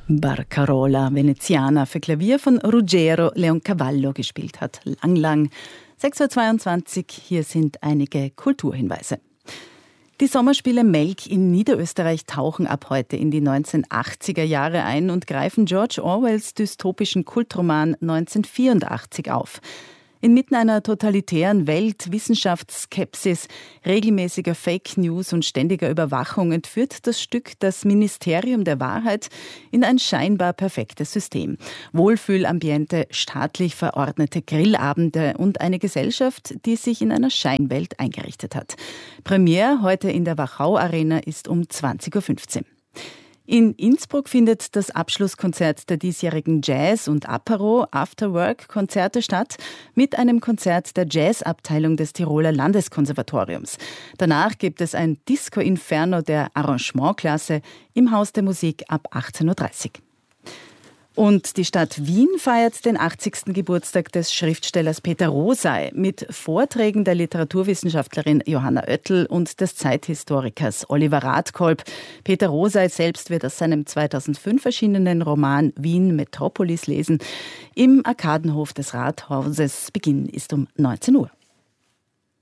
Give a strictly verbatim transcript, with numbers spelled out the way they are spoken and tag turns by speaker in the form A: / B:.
A: Barcarola Veneziana für Klavier von Ruggero Leoncavallo gespielt hat. Lang, lang. sechs Uhr zweiundzwanzig, hier sind einige Kulturhinweise. Die Sommerspiele Melk in Niederösterreich tauchen ab heute in die neunzehnhundertachtziger Jahre ein und greifen George Orwells dystopischen Kultroman neunzehnhundertvierundachtzig auf. Inmitten einer totalitären Welt, Wissenschaftsskepsis, regelmäßiger Fake News und ständiger Überwachung entführt das Stück das Ministerium der Wahrheit in ein scheinbar perfektes System. Wohlfühlambiente, staatlich verordnete Grillabende und eine Gesellschaft, die sich in einer Scheinwelt eingerichtet hat. Premiere heute in der Wachau Arena ist um zwanzig Uhr fünfzehn. In Innsbruck findet das Abschlusskonzert der diesjährigen Jazz- und Apero-Afterwork-Konzerte statt mit einem Konzert der Jazzabteilung des Tiroler Landeskonservatoriums. Danach gibt es ein Disco-Inferno der Arrangementklasse im Haus der Musik ab achtzehn Uhr dreißig. Und die Stadt Wien feiert den achtzigsten Geburtstag des Schriftstellers Peter Rosey mit Vorträgen der Literaturwissenschaftlerin Johanna Oettel und des Zeithistorikers Oliver Radkolb. Peter Rosey selbst wird aus seinem zweitausendfünf erschienenen Roman Wien Metropolis lesen. Im Arkadenhof des Rathauses. Beginn ist um neunzehn Uhr.